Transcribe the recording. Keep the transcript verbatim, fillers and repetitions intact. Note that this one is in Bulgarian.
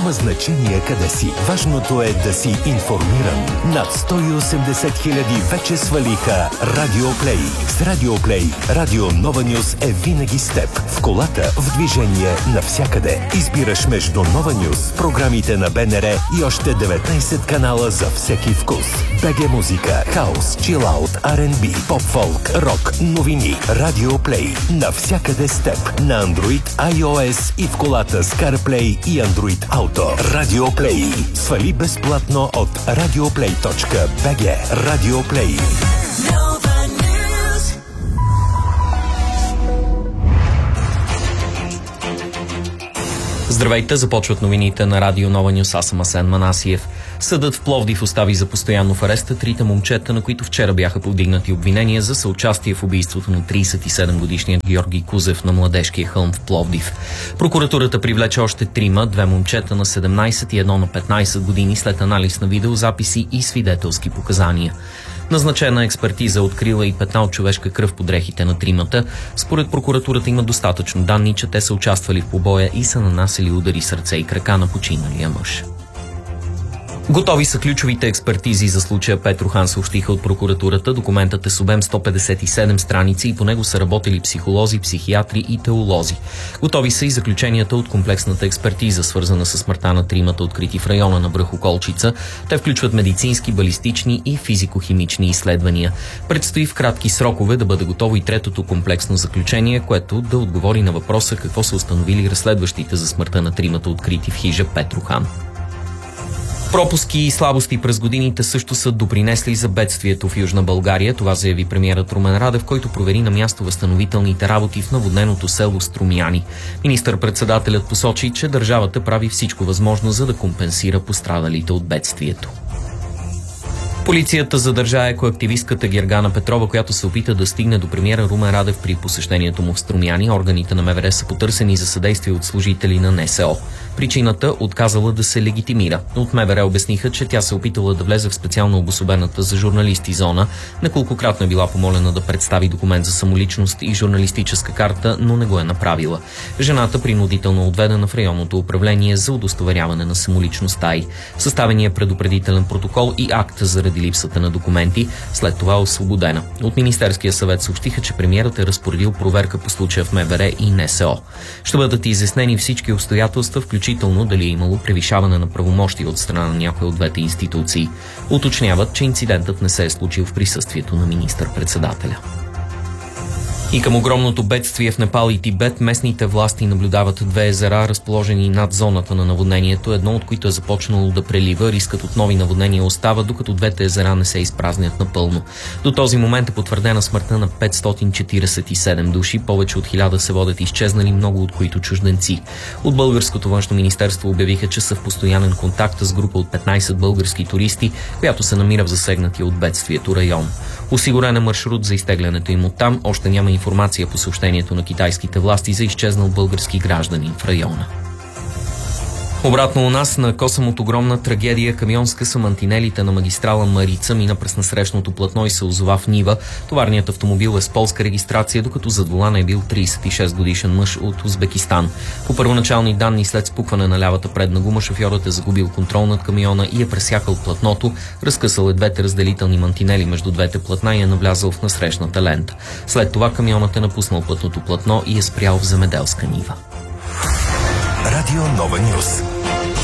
Няма значение къде си. Важното е да си информиран. Над сто и осемдесет хиляди вече свалиха Радио Плей. С Радио Плей, Радио Нова Нюс е винаги с теб. В колата, в движение, навсякъде. Избираш между Нова Нюс, програмите на БНР и още деветнайсет канала за всеки вкус. БГ музика, хаус, чилаут, Ар енд Би, поп-фолк, рок, новини. Радио Плей. Навсякъде с теб. На Android, iOS и в колата с CarPlay и Android Auto. Радио Плей. Свали безплатно от радиоплей точка би джи. Радио Плей. Здравейте, започват новините на Радио Нова Нюс. Аз съм Асен Манасиев. Съдът в Пловдив остави за постоянно в ареста трите момчета, на които вчера бяха повдигнати обвинения за съучастие в убийството на трийсет и седем годишният Георги Кузев на Младежкия хълм в Пловдив. Прокуратурата привлече още трима, две момчета на седемнайсет и едно на петнайсет години след анализ на видеозаписи и свидетелски показания. Назначена експертиза открила и петна от човешка кръв по дрехите на тримата. Според прокуратурата има достатъчно данни, че те са участвали в побоя и са нанасили удари с ръце и крака на починалия мъж. Готови са ключовите експертизи за случая Петрохан, съобщиха от прокуратурата. Документът е с обем сто петдесет и седем страници и по него са работили психолози, психиатри и теолози. Готови са и заключенията от комплексната експертиза, свързана с смъртта на тримата, открити в района на връх Околчица. Те включват медицински, балистични и физико-химични изследвания. Предстои в кратки срокове да бъде готово и третото комплексно заключение, което да отговори на въпроса какво са установили разследващите за смъртта на тримата, открити в хижа Петрохан. Пропуски и слабости през годините също са допринесли за бедствието в Южна България. Това заяви премиерът Румен Радев, който провери на място възстановителните работи в наводненото село Струмяни. Министър-председателят посочи, че държавата прави всичко възможно, за да компенсира пострадалите от бедствието. Полицията задържа екоактивистката Гергана Петрова, която се опита да стигне до премиера Румен Радев при посещението му в Струмяни. Органите на МВР са потърсени за съдействие от служители на Н С О. Причината – отказала да се легитимира. От МВР обясниха, че тя се опитала да влезе в специално обособената за журналисти зона. Неколкократно е била помолена да представи документ за самоличност и журналистическа карта, но не го е направила. Жената принудително е отведена в районното управление за удостоверяване на самоличността й. Съставеният предупредителен протокол и акт заради липсата на документи, след това е освободена. От Министерския съвет съобщиха, че премиерът е разпоредил проверка по случая в МВР и Н С О. Ще бъдат изяснени всички обстоятелства, включително дали е имало превишаване на правомощия от страна на някои от двете институции. Уточняват, че инцидентът не се е случил в присъствието на министър-председателя. И към огромното бедствие в Непал и Тибет местните власти наблюдават две езера, разположени над зоната на наводнението, едно от които е започнало да прелива. Рискът от нови наводнения остава, докато двете езера не се изпразнят напълно. До този момент е потвърдена смъртта на петстотин четирийсет и седем души, повече от хиляда се водят изчезнали, много от които чужденци. От българското външно министерство обявиха, че са в постоянен контакт с група от петнайсет български туристи, която се намира в засегнатия от бедствието район. Осигурен е маршрут за изтеглянето им оттам. Още няма информация по съобщението на китайските власти за изчезнал български гражданин в района. Обратно у нас, на косъм от огромна трагедия, камион скъса мантинелите на магистрала Марица, мина през насрещното платно и се озова в нива. Товарният автомобил е с полска регистрация, докато зад волана е бил трийсет и шест годишен мъж от Узбекистан. По първоначални данни, след спукване на лявата предна гума, шофьорът е загубил контрол над камиона и е пресякал платното, разкъсал е двете разделителни мантинели между двете платна и е навлязал в насрещната лента. След това камионът е напуснал пътното платно и е спрял в земеделска нива. Радио Нова Нюс.